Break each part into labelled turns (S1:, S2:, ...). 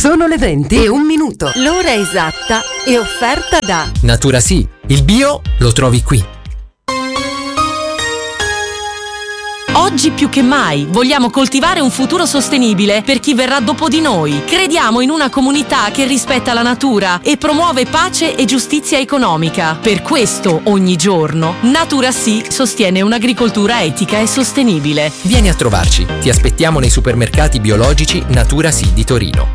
S1: Sono le 20:01.
S2: L'ora esatta è offerta da
S3: Natura Sì, il bio lo trovi qui.
S4: Oggi più che mai vogliamo coltivare un futuro sostenibile per chi verrà dopo di noi. Crediamo in una comunità che rispetta la natura e promuove pace e giustizia economica. Per questo, ogni giorno, Natura Sì sostiene un'agricoltura etica e sostenibile.
S3: Vieni a trovarci, ti aspettiamo nei supermercati biologici Natura Sì di Torino.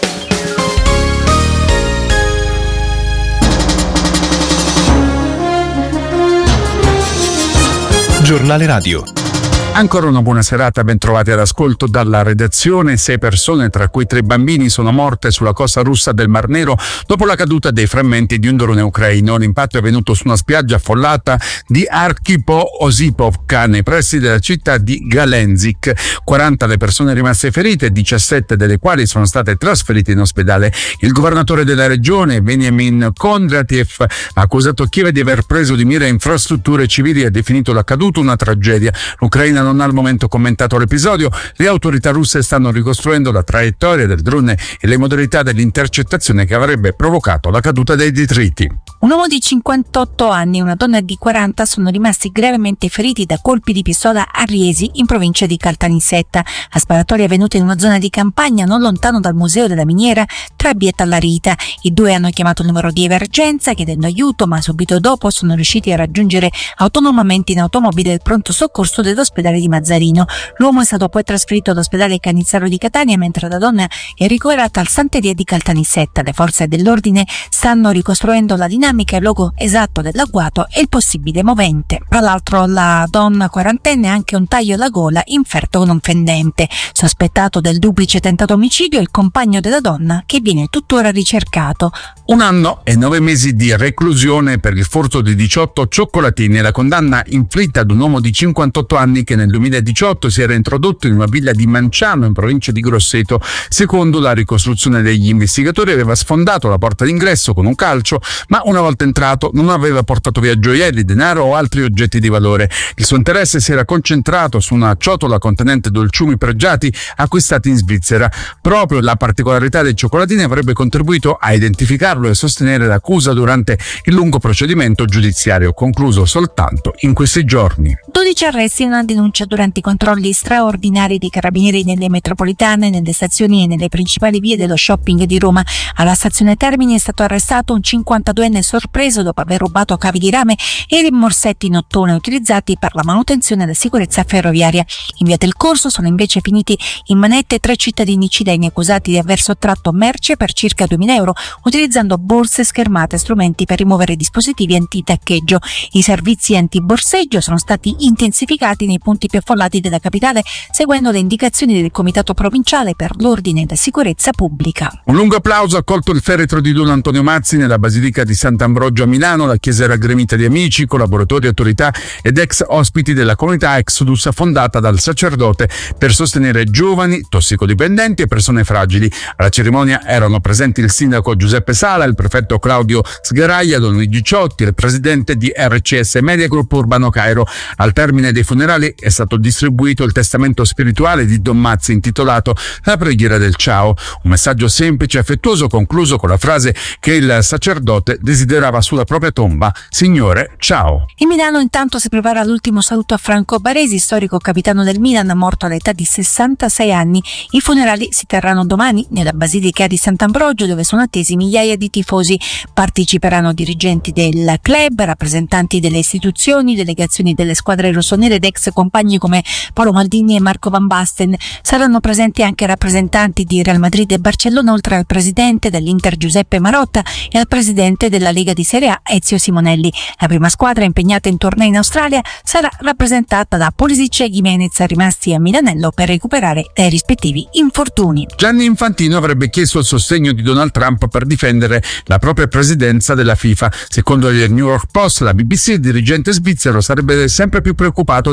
S5: Giornale Radio.
S6: Ancora una buona serata, ben trovati all'ascolto dalla redazione. 6 persone, tra cui 3 bambini, sono morte sulla costa russa del Mar Nero dopo la caduta dei frammenti di un drone ucraino. L'impatto è avvenuto su una spiaggia affollata di Archipo-Osipovka, nei pressi della città di Galenzik. 40 le persone rimaste ferite, 17 delle quali sono state trasferite in ospedale. Il governatore della regione, Veniamin Kondratiev, ha accusato Kiev di aver preso di mira infrastrutture civili e ha definito l'accaduto una tragedia. L'Ucraina non ha al momento commentato l'episodio. Le autorità russe stanno ricostruendo la traiettoria del drone e le modalità dell'intercettazione che avrebbe provocato la caduta dei detriti.
S7: Un uomo di 58 anni e una donna di 40 sono rimasti gravemente feriti da colpi di pistola a Riesi, in provincia di Caltanissetta. La sparatoria è avvenuta in una zona di campagna non lontano dal museo della miniera tra Bieta e Larita. I due hanno chiamato il numero di emergenza chiedendo aiuto, ma subito dopo sono riusciti a raggiungere autonomamente in automobile il pronto soccorso dell'ospedale di Mazzarino. L'uomo è stato poi trasferito all'ospedale Canizzaro di Catania, mentre la donna è ricoverata al Sant'Elia di Caltanissetta. Le forze dell'ordine stanno ricostruendo la dinamica, il luogo esatto dell'agguato e il possibile movente. Tra l'altro la donna quarantenne ha anche un taglio alla gola inferto non fendente. Sospettato del duplice tentato omicidio il compagno della donna, che viene tuttora ricercato.
S6: 1 anno e 9 mesi di reclusione per il furto di 18 cioccolatini e la condanna inflitta ad un uomo di 58 anni che nel 2018 si era introdotto in una villa di Manciano in provincia di Grosseto. Secondo la ricostruzione degli investigatori aveva sfondato la porta d'ingresso con un calcio, ma una volta entrato non aveva portato via gioielli, denaro o altri oggetti di valore. Il suo interesse si era concentrato su una ciotola contenente dolciumi pregiati acquistati in Svizzera. Proprio la particolarità dei cioccolatini avrebbe contribuito a identificarlo e sostenere l'accusa durante il lungo procedimento giudiziario, concluso soltanto in questi giorni.
S7: 12 arresti e una denuncia durante i controlli straordinari dei carabinieri nelle metropolitane, nelle stazioni e nelle principali vie dello shopping di Roma. Alla stazione Termini è stato arrestato un 52enne sorpreso dopo aver rubato cavi di rame e rimorsetti in ottone utilizzati per la manutenzione e la sicurezza ferroviaria. In via del Corso sono invece finiti in manette 3 cittadini cileni accusati di aver sottratto merce per circa 2.000 euro utilizzando borse, schermate e strumenti per rimuovere dispositivi antitaccheggio. I servizi antiborseggio sono stati intensificati nei punti più affollati della capitale, seguendo le indicazioni del Comitato Provinciale per l'Ordine e la Sicurezza Pubblica.
S6: Un lungo applauso ha accolto il feretro di Don Antonio Mazzi nella Basilica di Sant'Ambrogio a Milano. La chiesa era gremita di amici, collaboratori, autorità ed ex ospiti della comunità Exodus, fondata dal sacerdote per sostenere giovani, tossicodipendenti e persone fragili. Alla cerimonia erano presenti il sindaco Giuseppe Sala, il prefetto Claudio Sgaraia, Don Luigi Ciotti e il presidente di RCS Media Group Urbano Cairo. Al termine dei funerali è stato distribuito il testamento spirituale di Don Mazzi intitolato La preghiera del ciao, un messaggio semplice e affettuoso concluso con la frase che il sacerdote desiderava sulla propria tomba: Signore, ciao.
S7: In Milano intanto si prepara l'ultimo saluto a Franco Baresi, storico capitano del Milan, morto all'età di 66 anni. I funerali si terranno domani nella Basilica di Sant'Ambrogio, dove sono attesi migliaia di tifosi. Parteciperanno dirigenti del club, rappresentanti delle istituzioni, delegazioni delle squadre rossonere ed ex compagni come Paolo Maldini e Marco Van Basten. Saranno presenti anche rappresentanti di Real Madrid e Barcellona, oltre al presidente dell'Inter Giuseppe Marotta e al presidente della Lega di Serie A Ezio Simonelli. La prima squadra, impegnata in tornei in Australia, sarà rappresentata da Pulisic e Gimenez, rimasti a Milanello per recuperare dai rispettivi infortuni.
S6: Gianni Infantino avrebbe chiesto il sostegno di Donald Trump per difendere la propria presidenza della FIFA. Secondo il New York Post, la BBC, il dirigente svizzero sarebbe sempre più preoccupato dalle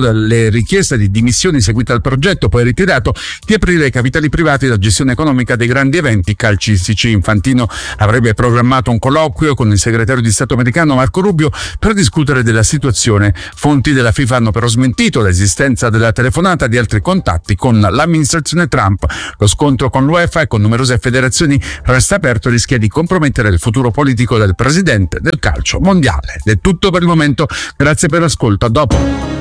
S6: richiesta di dimissioni seguita al progetto, poi ritirato, di aprire ai capitali privati la gestione economica dei grandi eventi calcistici. Infantino avrebbe programmato un colloquio con il segretario di Stato americano Marco Rubio per discutere della situazione. Fonti della FIFA hanno però smentito l'esistenza della telefonata di altri contatti con l'amministrazione Trump. Lo scontro con l'UEFA e con numerose federazioni resta aperto e rischia di compromettere il futuro politico del presidente del calcio mondiale. Ed è tutto per il momento, grazie per l'ascolto, a dopo.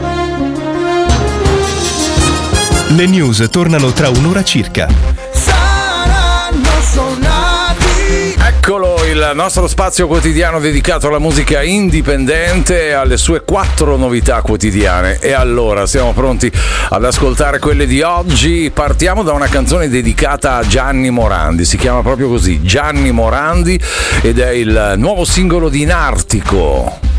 S5: Le news tornano tra un'ora circa.
S8: Eccolo il nostro spazio quotidiano dedicato alla musica indipendente e alle sue 4 novità quotidiane. E allora siamo pronti ad ascoltare quelle di oggi. Partiamo da una canzone dedicata a Gianni Morandi, si chiama proprio così, Gianni Morandi, ed è il nuovo singolo di Nartico.